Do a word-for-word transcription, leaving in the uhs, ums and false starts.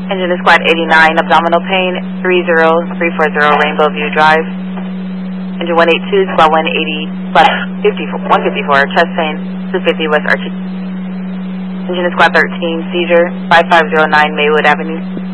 Engine to Squad eighty-nine, abdominal pain, three zero three four zero Rainbow View Drive. Engine one eighty-two, Squad one eighty, Squad one fifty-four, chest pain, two fifty West Archie. Engine to Squad thirteen, seizure, five five zero nine Maywood Avenue.